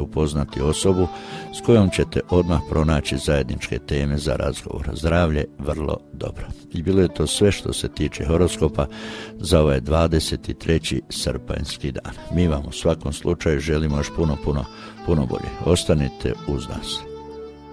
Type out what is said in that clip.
upoznati osobu s kojom ćete odmah pronaći zajedničke teme za razgovor. Zdravlje vrlo dobro. I bilo je to sve što se tiče horoskopa za ovaj 23. srpanjski dan. Mi vam u svakom slučaju želimo još puno bolje. Ostanite uz nas.